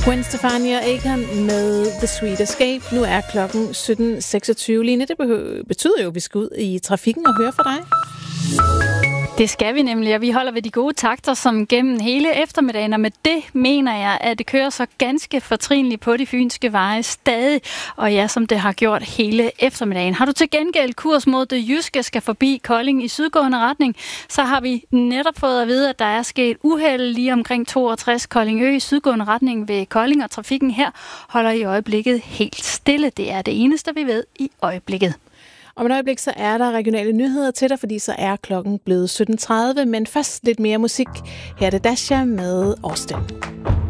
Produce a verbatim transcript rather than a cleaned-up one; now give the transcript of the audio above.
Gwen Stefani og Akon med The Sweet Escape. Nu er klokken sytten seksogtyve. Line, det betyder jo, at vi skal ud i trafikken og høre fra dig. Det skal vi nemlig, og vi holder ved de gode takter, som gennem hele eftermiddagen, og med det mener jeg, at det kører så ganske fortrinligt på de fynske veje stadig, og ja, som det har gjort hele eftermiddagen. Har du til gengæld kurs mod det jyske, skal forbi Kolding i sydgående retning, så har vi netop fået at vide, at der er sket uheld lige omkring toogtres Koldingø i sydgående retning ved Kolding, og trafikken her holder i øjeblikket helt stille. Det er det eneste, vi ved i øjeblikket. Om et øjeblik, så er der regionale nyheder til dig, fordi så er klokken blevet sytten tredive, men først lidt mere musik. Her er det Dasha med Austin.